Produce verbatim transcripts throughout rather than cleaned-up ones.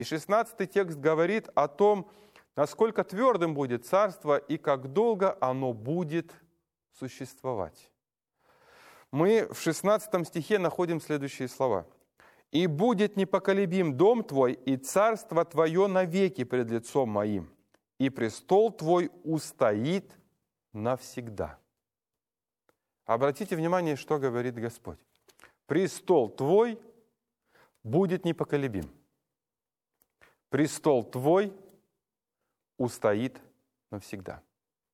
И шестнадцатый текст говорит о том, насколько твердым будет царство и как долго оно будет существовать. Мы в шестнадцатом стихе находим следующие слова. «И будет непоколебим дом твой, и царство твое навеки пред лицом моим, и престол твой устоит навсегда». Обратите внимание, что говорит Господь. «Престол твой будет непоколебим. Престол твой устоит навсегда».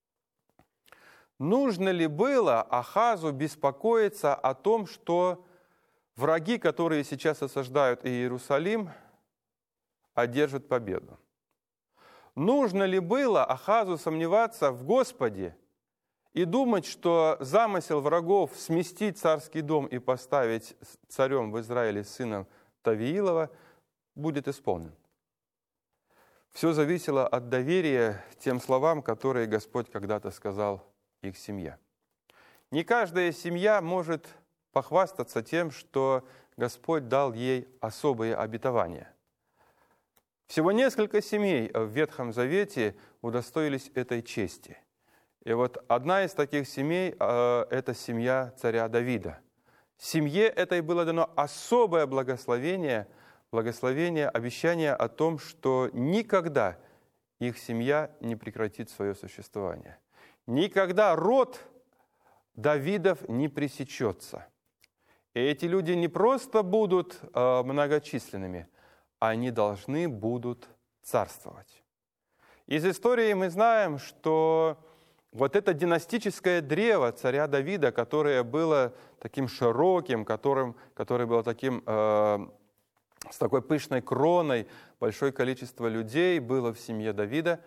Нужно ли было Ахазу беспокоиться о том, что враги, которые сейчас осаждают Иерусалим, одержат победу? Нужно ли было Ахазу сомневаться в Господе и думать, что замысел врагов сместить царский дом и поставить царем в Израиле сына Тавиилова будет исполнен? Все зависело от доверия тем словам, которые Господь когда-то сказал их семье. Не каждая семья может похвастаться тем, что Господь дал ей особые обетования. Всего несколько семей в Ветхом Завете удостоились этой чести. И вот одна из таких семей э, – это семья царя Давида. Семье этой было дано особое благословение, благословение, обещание о том, что никогда их семья не прекратит свое существование. Никогда род Давидов не пресечется. И эти люди не просто будут э, многочисленными, они должны будут царствовать. Из истории мы знаем, что вот это династическое древо царя Давида, которое было таким широким, которым, которое было таким, э, с такой пышной кроной, большое количество людей было в семье Давида,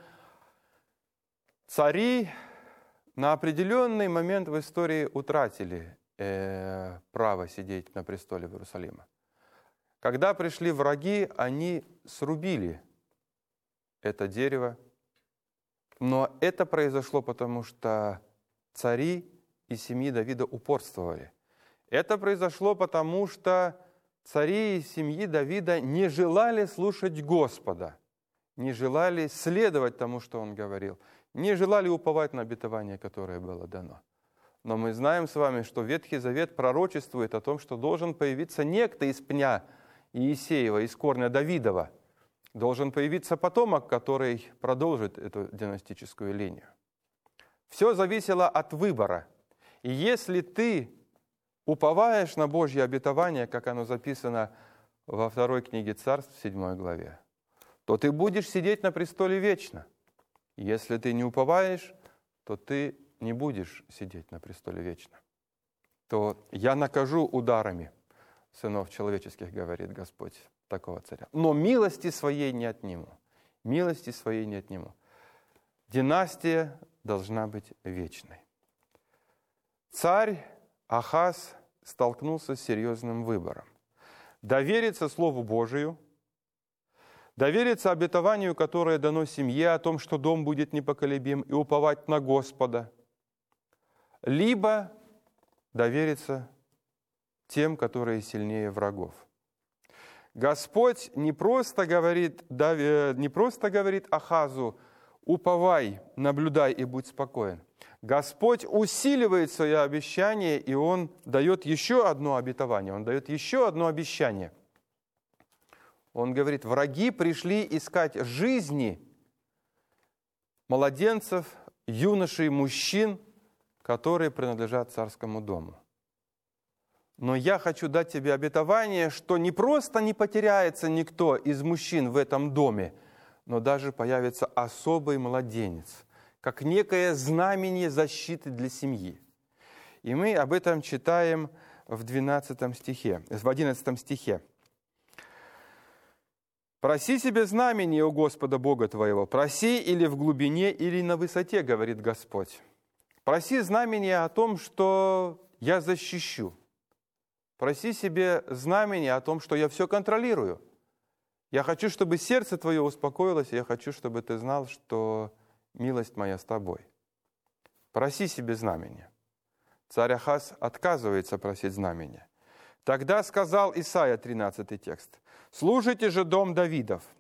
цари на определенный момент в истории утратили э, право сидеть на престоле в Иерусалиме. Когда пришли враги, они срубили это дерево. Но это произошло потому, что цари из семьи Давида упорствовали. Это произошло потому, что цари из семьи Давида не желали слушать Господа, не желали следовать тому, что Он говорил, не желали уповать на обетование, которое было дано. Но мы знаем с вами, что Ветхий Завет пророчествует о том, что должен появиться некто из пня Иисеева, из корня Давидова. Должен появиться потомок, который продолжит эту династическую линию. Все зависело от выбора. И если ты уповаешь на Божье обетование, как оно записано во второй книге Царств, в седьмой главе, то ты будешь сидеть на престоле вечно. Если ты не уповаешь, то ты не будешь сидеть на престоле вечно. То я накажу ударами сынов человеческих, говорит Господь, такого царя. Но милости своей не отниму. Милости своей не отниму. Династия должна быть вечной. Царь Ахаз столкнулся с серьезным выбором. Довериться Слову Божию, довериться обетованию, которое дано семье, о том, что дом будет непоколебим, и уповать на Господа, либо довериться тем, которые сильнее врагов. Господь не просто говорит, не просто говорит Ахазу: уповай, наблюдай и будь спокоен. Господь усиливает свое обещание, и Он дает еще одно обетование, Он дает еще одно обещание. Он говорит: враги пришли искать жизни младенцев, юношей, мужчин, которые принадлежат царскому дому. Но я хочу дать тебе обетование, что не просто не потеряется никто из мужчин в этом доме, но даже появится особый младенец, как некое знамение защиты для семьи. И мы об этом читаем в двенадцатом стихе, в одиннадцатом стихе. «Проси себе знамение у Господа Бога твоего, проси или в глубине, или на высоте, говорит Господь. Проси знамение о том, что я защищу. Проси себе знамение о том, что я все контролирую. Я хочу, чтобы сердце твое успокоилось, и я хочу, чтобы ты знал, что милость моя с тобой. Проси себе знамение». Царь Ахаз отказывается просить знамения. «Тогда сказал Исайя», тринадцатый текст, «Слушайте же, дом Давидов,